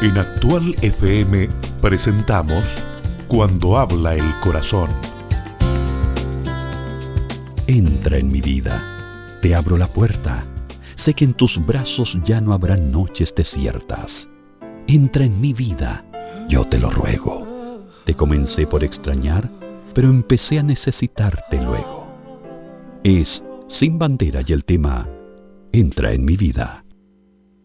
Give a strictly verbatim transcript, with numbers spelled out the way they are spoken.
En Actual F M presentamos Cuando habla el corazón. Entra en mi vida, te abro la puerta. Sé que en tus brazos ya no habrá noches desiertas. Entra en mi vida, yo te lo ruego. Te comencé por extrañar, pero empecé a necesitarte luego. Es Sin Bandera y el tema Entra en mi vida.